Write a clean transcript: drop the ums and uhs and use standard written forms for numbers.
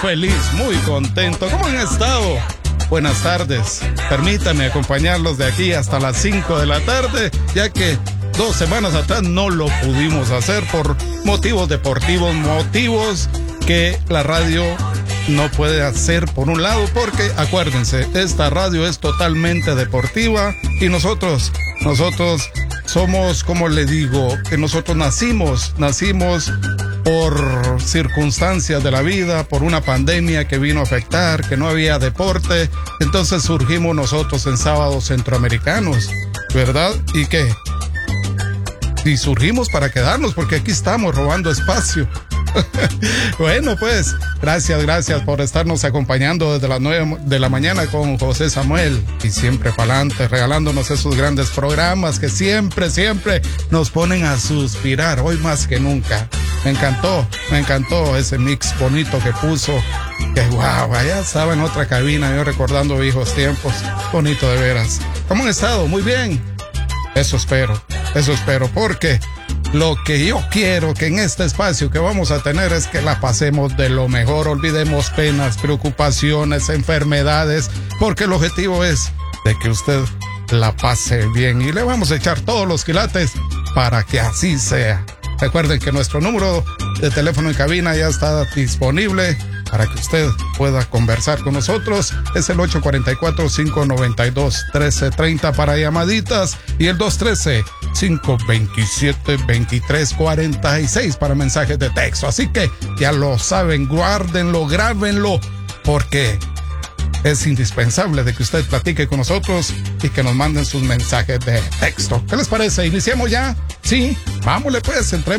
feliz, muy contento. ¿Cómo han estado? Buenas tardes. Permítanme acompañarlos de aquí hasta las 5 de la tarde, ya que 2 semanas atrás no lo pudimos hacer por motivos deportivos, motivos que la radio no puede hacer por un lado, porque acuérdense, esta radio es totalmente deportiva y nosotros somos, como le digo, que nosotros nacimos por circunstancias de la vida, por una pandemia que vino a afectar, que no había deporte, entonces surgimos nosotros en Sábados Centroamericanos, ¿verdad? ¿Y qué? Y surgimos para quedarnos, porque aquí estamos robando espacio. Bueno, pues, gracias por estarnos acompañando desde las 9 de la mañana con José Samuel, y siempre para adelante, regalándonos esos grandes programas que siempre nos ponen a suspirar, hoy más que nunca. Me encantó ese mix bonito que puso, que wow, allá estaba en otra cabina, yo recordando viejos tiempos, bonito de veras. ¿Cómo han estado? Muy bien. Eso espero, porque lo que yo quiero que en este espacio que vamos a tener es que la pasemos de lo mejor, olvidemos penas, preocupaciones, enfermedades, porque el objetivo es de que usted la pase bien y le vamos a echar todos los quilates para que así sea. Recuerden que nuestro número de teléfono en cabina ya está disponible para que usted pueda conversar con nosotros. Es el 844-592-1330 para llamaditas y el 213-527-2346 para mensajes de texto. Así que ya lo saben, guárdenlo, grábenlo, porque es indispensable de que usted platique con nosotros y que nos manden sus mensajes de texto. ¿Qué les parece? ¿Iniciamos ya? Sí, vámonos pues, entre